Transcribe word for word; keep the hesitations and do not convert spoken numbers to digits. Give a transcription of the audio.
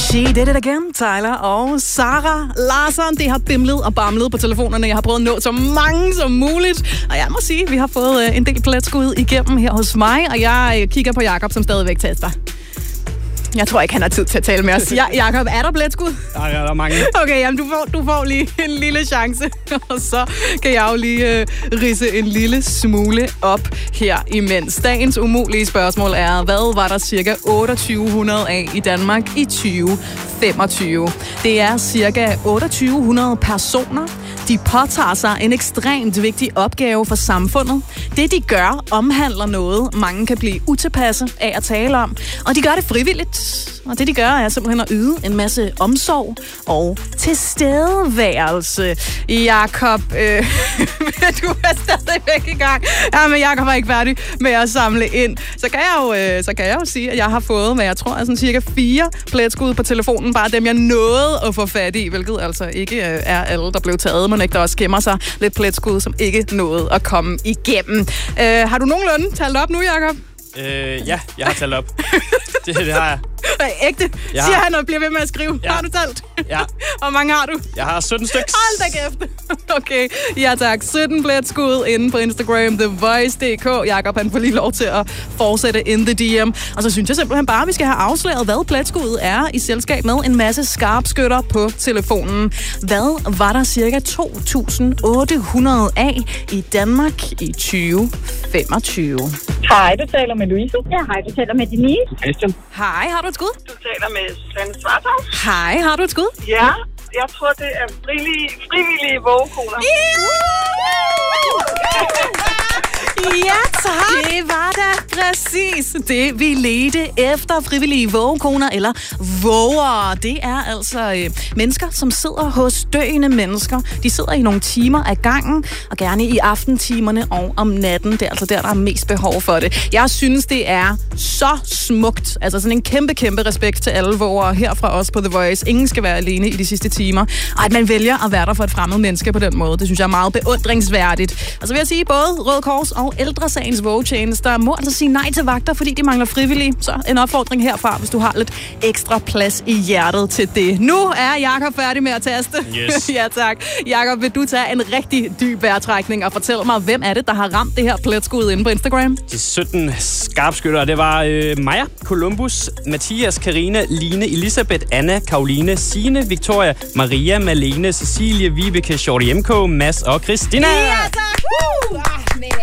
She did it again, Tyler og Sarah Larsson. Det har bimlet og bamlet på telefonerne. Jeg har prøvet at nå så mange som muligt. Og jeg må sige, at vi har fået en del pletskud igennem her hos mig. Og jeg kigger på Jakob, som stadigvæk taster. Jeg tror ikke, han har tid til at tale med os. Ja, Jakob, er der pletskud? Nej, ja, der er mange. Okay, jamen du får, du får lige en lille chance. Og så kan jeg jo lige øh, ridse en lille smule op her imens. Dagens umulige spørgsmål er, hvad var der cirka otteogtyve hundrede af i Danmark i tyve femogtyve? Det er cirka otteogtyve hundrede personer. De påtager sig en ekstremt vigtig opgave for samfundet. Det, de gør, omhandler noget, mange kan blive utilpasse af at tale om. Og de gør det frivilligt. Og det, de gør, er simpelthen at yde en masse omsorg og tilstedeværelse. Jakob, øh, du er stadigvæk i gang. Ja, men Jakob er ikke færdig med at samle ind. Så kan jeg jo, øh, så kan jeg jo sige, at jeg har fået, hvad jeg tror er sådan cirka fire pletskud på telefonen. Bare dem, jeg nåede at få fat i, hvilket altså ikke øh, er alle, der blev taget, men ikke der også gemmer sig lidt pletskud, som ikke nåede at komme igennem. Øh, har du nogenlunde talt op nu, Jakob? Øh, ja, jeg har talt op. det, det har jeg. Ægte? Jeg siger har... han og bliver ved med at skrive. Ja. Har du talt? Ja. Hvor mange har du? Jeg har sytten stykker. Hold da kæft. Okay, ja tak. sytten pletskud inde på Instagram, the voice punktum d k. Jakob, han får lige lov til at fortsætte in the D M. Og så synes jeg simpelthen bare, at vi skal have afsløret, hvad pletskud er i selskab med en masse skarpskytter på telefonen. Hvad var der cirka to tusind otte hundrede af i Danmark i tyve femogtyve? Hej, du taler med Louise. Ja, hej, du taler med Denise. Christian. Hej, har du et skud? Du taler med Susanne Svartov. Hej, har du et skud? Ja, jeg tror, det er frivillige, frivillige vågekoner. Ja, tak. Det var da præcis det, vi ledte efter. Frivillige vågekoner eller vågere. Det er altså øh, mennesker, som sidder hos døende mennesker. De sidder i nogle timer af gangen, og gerne i aftentimerne og om natten. Det er altså der, der er mest behov for det. Jeg synes, det er så smukt. Altså sådan en kæmpe, kæmpe respekt til alle vågere her fra os på The Voice. Ingen skal være alene i de sidste timer. Og at man vælger at være der for et fremmed menneske på den måde, det synes jeg er meget beundringsværdigt. Og så vil jeg sige, både Røde Kors og Ældresagens vågetjenester må altså sige nej til vagter, fordi de mangler frivillige. Så en opfordring herfra, hvis du har lidt ekstra plads i hjertet til det. Nu er Jakob færdig med at taste. Yes. Ja, tak. Jakob, vil du tage en rigtig dyb vejrtrækning og fortælle mig, hvem er det, der har ramt det her pletskud inde på Instagram? De sytten skarpskytter, det var øh, Maja, Columbus, Mathias, Karina, Line, Elisabeth, Anna, Karoline, Signe, Victoria, Maria, Malene, Cecilie, Vibeke, Shorty M K, Mads og Christina. Ja, tak! Woo! Ah,